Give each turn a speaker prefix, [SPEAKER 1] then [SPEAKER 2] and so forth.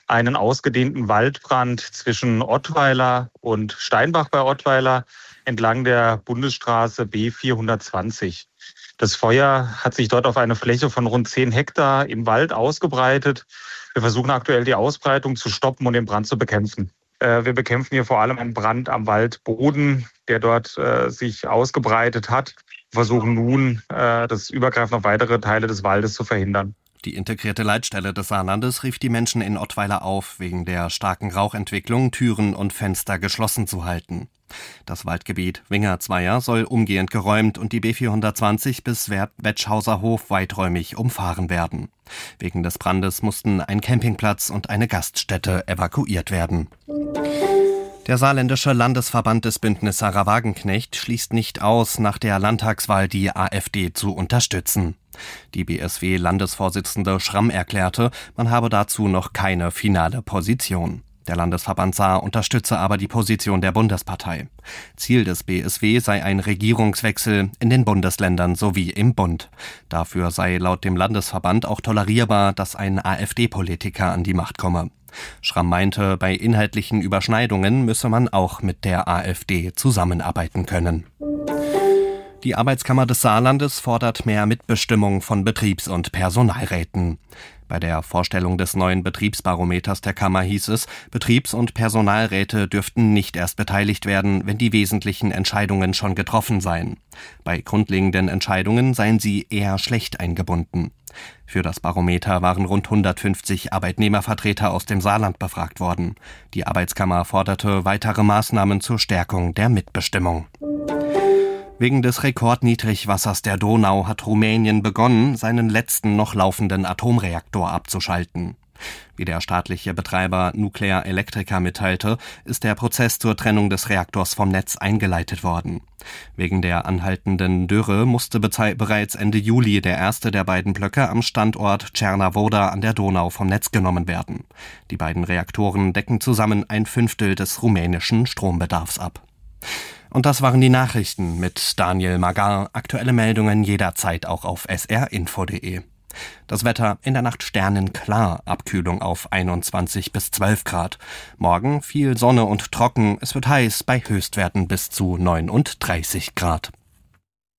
[SPEAKER 1] einen ausgedehnten Waldbrand zwischen Ottweiler und Steinbach bei Ottweiler entlang der Bundesstraße B420. Das Feuer hat sich dort auf eine Fläche von rund 10 Hektar im Wald ausgebreitet. Wir versuchen aktuell die Ausbreitung zu stoppen und den Brand zu bekämpfen. Wir bekämpfen hier vor allem einen Brand am Waldboden, der dort sich ausgebreitet hat. Wir versuchen nun, das Übergreifen auf weitere Teile des Waldes zu verhindern.
[SPEAKER 2] Die integrierte Leitstelle des Saarlandes rief die Menschen in Ottweiler auf, wegen der starken Rauchentwicklung Türen und Fenster geschlossen zu halten. Das Waldgebiet Winger-Zweier soll umgehend geräumt und die B420 bis Wetschhauser Hof weiträumig umfahren werden. Wegen des Brandes mussten ein Campingplatz und eine Gaststätte evakuiert werden. Der saarländische Landesverband des Bündnis Sarah Wagenknecht schließt nicht aus, nach der Landtagswahl die AfD zu unterstützen. Die BSW-Landesvorsitzende Schramm erklärte, man habe dazu noch keine finale Position. Der Landesverband Saar unterstütze aber die Position der Bundespartei. Ziel des BSW sei ein Regierungswechsel in den Bundesländern sowie im Bund. Dafür sei laut dem Landesverband auch tolerierbar, dass ein AfD-Politiker an die Macht komme. Schramm meinte, bei inhaltlichen Überschneidungen müsse man auch mit der AfD zusammenarbeiten können. Die Arbeitskammer des Saarlandes fordert mehr Mitbestimmung von Betriebs- und Personalräten. Bei der Vorstellung des neuen Betriebsbarometers der Kammer hieß es, Betriebs- und Personalräte dürften nicht erst beteiligt werden, wenn die wesentlichen Entscheidungen schon getroffen seien. Bei grundlegenden Entscheidungen seien sie eher schlecht eingebunden. Für das Barometer waren rund 150 Arbeitnehmervertreter aus dem Saarland befragt worden. Die Arbeitskammer forderte weitere Maßnahmen zur Stärkung der Mitbestimmung. Wegen des Rekordniedrigwassers der Donau hat Rumänien begonnen, seinen letzten noch laufenden Atomreaktor abzuschalten. Wie der staatliche Betreiber Nuclear Electrica mitteilte, ist der Prozess zur Trennung des Reaktors vom Netz eingeleitet worden. Wegen der anhaltenden Dürre musste bereits Ende Juli der erste der beiden Blöcke am Standort Černá an der Donau vom Netz genommen werden. Die beiden Reaktoren decken zusammen 1/5 des rumänischen Strombedarfs ab. Und das waren die Nachrichten mit Daniel Magar. Aktuelle Meldungen jederzeit auch auf srinfo.de. Das Wetter: in der Nacht sternenklar, Abkühlung auf 21 bis 12 Grad. Morgen viel Sonne und trocken, es wird heiß bei Höchstwerten bis zu 39 Grad.